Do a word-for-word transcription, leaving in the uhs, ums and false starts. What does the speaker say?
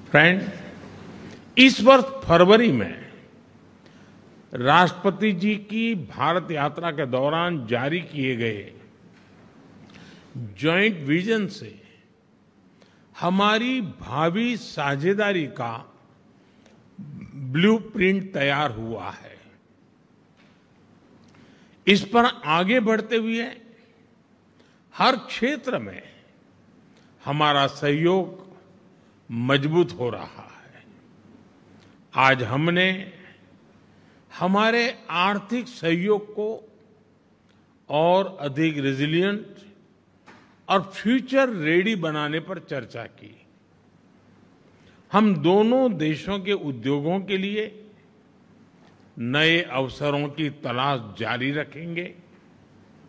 Friend, इस वर्ष फरवरी में राष्ट्रपति जी की भारत यात्रा के दौरान जारी किए गए जॉइंट विजन से हमारी भावी साझेदारी का ब्लूप्रिंट तैयार हुआ है। इस पर आगे बढ़ते हुए हर क्षेत्र में हमारा सहयोग मजबूत हो रहा है। आज हमने हमारे आर्थिक सहयोग को और अधिक रेजिलिएंट और फ्यूचर रेडी बनाने पर चर्चा की। हम दोनों देशों के उद्योगों के लिए नए अवसरों की तलाश जारी रखेंगे।